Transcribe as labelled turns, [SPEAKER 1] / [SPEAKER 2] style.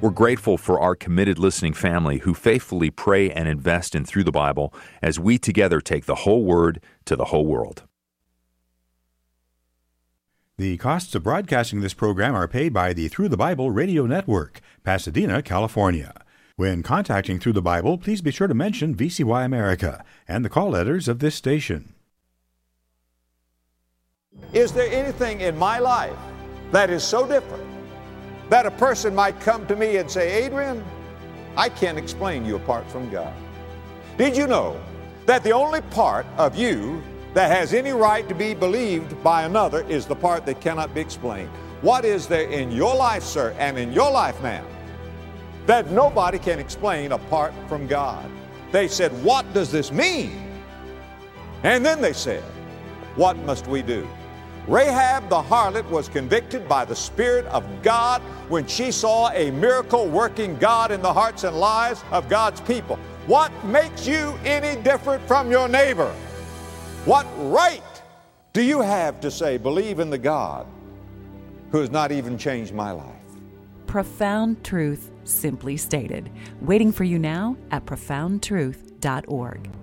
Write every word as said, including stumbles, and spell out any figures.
[SPEAKER 1] We're grateful for our committed listening family who faithfully pray and invest in Through the Bible as we together take the whole Word to the whole world.
[SPEAKER 2] The costs of broadcasting this program are paid by the Through the Bible Radio Network, Pasadena, California. When contacting Through the Bible, please be sure to mention V C Y America and the call letters of this station.
[SPEAKER 3] Is there anything in my life that is so different that a person might come to me and say, Adrian, I can't explain you apart from God? Did you know that the only part of you that has any right to be believed by another is the part that cannot be explained? What is there in your life, sir, and in your life, ma'am, that nobody can explain apart from God? They said, what does this mean? And then they said, what must we do? Rahab the harlot was convicted by the Spirit of God when she saw a miracle-working God in the hearts and lives of God's people. What makes you any different from your neighbor? What right do you have to say, believe in the God who has not even changed my life?
[SPEAKER 4] Profound truth simply stated. Waiting for you now at profound truth dot org.